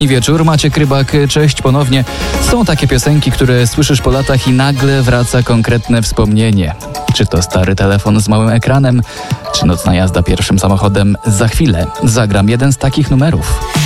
Wieczór, Maciek Rybak, cześć ponownie. Są takie piosenki, które słyszysz po latach i nagle wraca konkretne wspomnienie. Czy to stary telefon z małym ekranem, czy nocna jazda pierwszym samochodem? Za chwilę zagram jeden z takich numerów.